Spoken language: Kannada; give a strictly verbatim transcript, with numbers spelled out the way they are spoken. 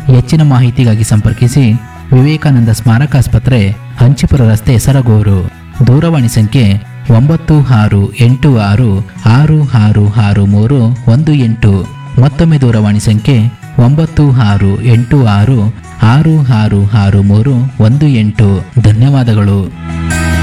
ಹೆಚ್ಚಿನ ಮಾಹಿತಿಗಾಗಿ ಸಂಪರ್ಕಿಸಿ ವಿವೇಕಾನಂದ ಸ್ಮಾರಕಾಸ್ಪತ್ರೆ, ಹಂಚಿಪುರ ರಸ್ತೆ, ಸರಗೂರು. ದೂರವಾಣಿ ಸಂಖ್ಯೆ ಒಂಬತ್ತು ಆರು ಎಂಟು ಆರು ಆರು ಆರು ಆರು ಮೂರು ಒಂದು ಎಂಟು. ಮತ್ತೊಮ್ಮೆ ದೂರವಾಣಿ ಸಂಖ್ಯೆ ಒಂಬತ್ತು ಆರು ಎಂಟು ಆರು ಆರು ಆರು ಆರು ಮೂರು ಒಂದು ಎಂಟು. ಧನ್ಯವಾದಗಳು.